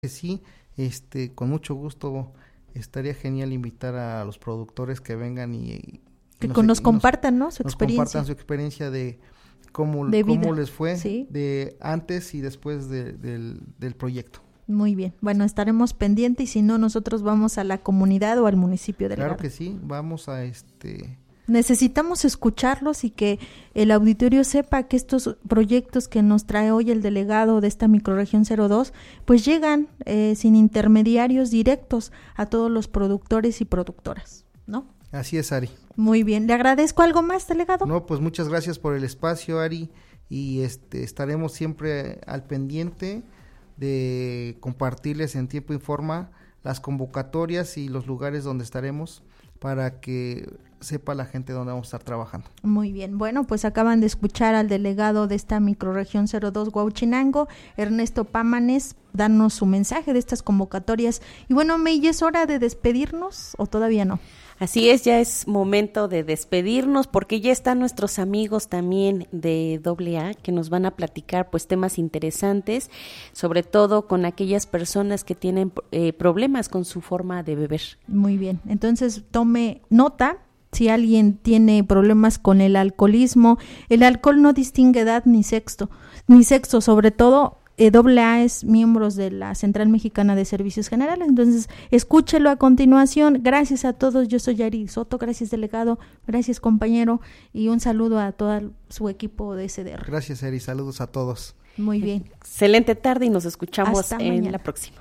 que sí, con mucho gusto estaría genial invitar a los productores que vengan y que nos compartan, ¿no? Su experiencia. Nos compartan su experiencia de cómo les fue, ¿sí? De antes y después del proyecto. Muy bien, bueno, estaremos pendientes y si no, nosotros vamos a la comunidad o al municipio de Delgado. Claro que sí, vamos a Necesitamos escucharlos y que el auditorio sepa que estos proyectos que nos trae hoy el delegado de esta microrregión 02, pues llegan sin intermediarios directos a todos los productores y productoras, ¿no? Así es, Ari. Muy bien, ¿le agradezco algo más, delegado? No, pues muchas gracias por el espacio, Ari, y estaremos siempre al pendiente de compartirles en tiempo y forma las convocatorias y los lugares donde estaremos para que sepa la gente dónde vamos a estar trabajando. Muy bien, bueno, pues acaban de escuchar al delegado de esta microrregión 02 Huauchinango, Ernesto Pámanes, darnos su mensaje de estas convocatorias. Y bueno, May, ¿es hora de despedirnos o todavía no? Así es, ya es momento de despedirnos porque ya están nuestros amigos también de AA que nos van a platicar pues temas interesantes, sobre todo con aquellas personas que tienen problemas con su forma de beber. Muy bien, entonces tome nota. Si alguien tiene problemas con el alcoholismo, el alcohol no distingue edad ni sexo, sobre todo AA es miembros de la Central Mexicana de Servicios Generales, entonces escúchelo a continuación. Gracias a todos, yo soy Ari Soto, gracias delegado, gracias compañero y un saludo a todo su equipo de SDR. Gracias, Ari, saludos a todos. Muy bien. Excelente tarde y nos escuchamos en la próxima.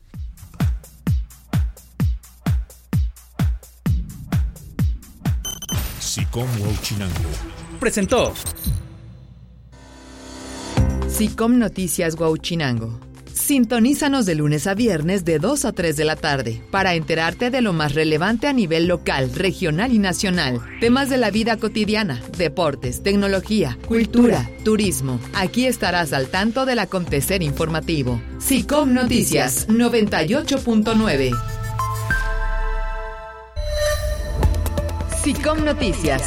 SICOM Huauchinango presentó SICOM Noticias Huauchinango. Sintonízanos de lunes a viernes de 2 a 3 de la tarde para enterarte de lo más relevante a nivel local, regional y nacional. Temas de la vida cotidiana, deportes, tecnología, cultura, turismo. Aquí estarás al tanto del acontecer informativo. SICOM Noticias 98.9. SICOM Noticias.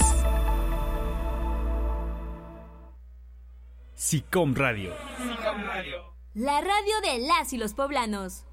SICOM Radio. La radio de las y los poblanos.